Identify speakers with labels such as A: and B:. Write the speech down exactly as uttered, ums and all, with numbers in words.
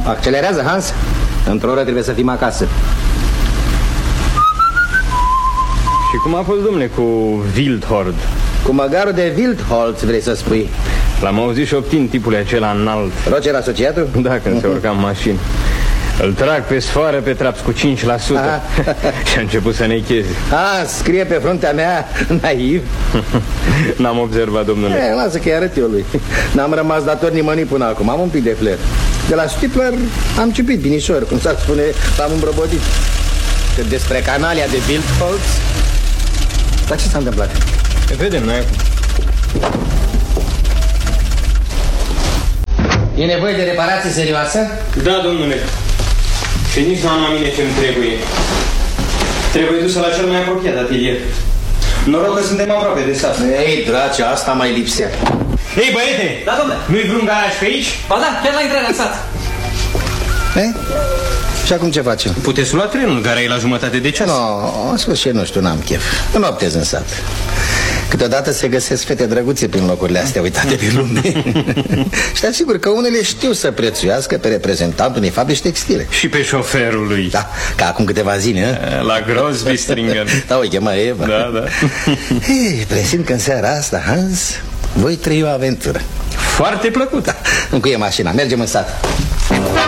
A: Accelerează, Hans. Într-o oră trebuie să fim acasă.
B: Și cum a fost, domnule, cu Wildhord?
A: Cu măgarul de Wildholz, vrei să spui?
B: L-am auzit șoptind tipul acela înalt.
A: Roger asociatul?
B: Da, când se urca în mașină. Îl trag pe sfoară pe traps cu cinci la sută. Și a început să necheze.
A: A, scrie pe fruntea mea naiv.
B: N-am observat, domnule.
A: E, lasă că-i arăt eu lui. N-am rămas dator nimănui până acum. Am un pic de flair. De la Stifler am ciupit binișor, cum s-ar spune, l-am îmbrăbodit. Că despre canalia de Wildholz. Dar ce s-a întâmplat?
B: Vedem noi acum.
A: E nevoie de reparație serioasă?
B: Da, domnule. Și nici nu am la mine ce-mi trebuie. Trebuie dusă la cel mai apropiat atelier. Noroc că suntem aproape de sat.
A: Ei, dragi, asta mai lipsea.
B: Ei, băiete!
C: Da, domnule.
B: Nu-i vreun garaj pe aici?
C: Ba da, chiar la intrarea în sat.
A: E? Și acum ce facem?
B: Puteți lua trenul, care e la jumătate de ceas.
A: No, în sfârșit, nu știu, n-am chef. Nu optez în sat. Câteodată se găsesc fete drăguțe prin locurile astea uitate pe lume. Și te asigur că unele știu să prețuiască pe reprezentantul unei fabrici textile.
B: Și pe șoferul lui.
A: Da, ca acum câteva zile.
B: La Grosby Stringer.
A: Da, o chema Eva.
B: Da, da.
A: Ei, presimt că în seara asta, Hans, voi trăi o aventură.
B: Foarte plăcut.
A: Da, încuie mașina, mergem în sat.